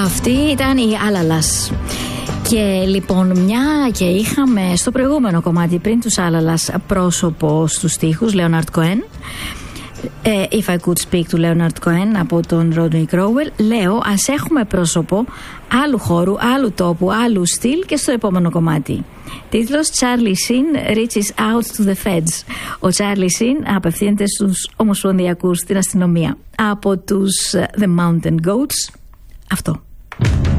Αυτή ήταν η Άλαλας. Και λοιπόν, μια και είχαμε στο προηγούμενο κομμάτι πριν τους Άλαλας πρόσωπο στους στίχους, Λέοναρντ Κοέν, If I Could Speak του Λέοναρντ Κοέν από τον Ρόντνι Κρόουελ, λέω ας έχουμε πρόσωπο άλλου χώρου, άλλου τόπου, άλλου στυλ και στο επόμενο κομμάτι. Τίτλος Charlie Sheen reaches out to the feds. Ο Charlie Sheen απευθύνεται στους ομοσπονδιακούς, στην αστυνομία. Από τους The Mountain Goats, αυτό.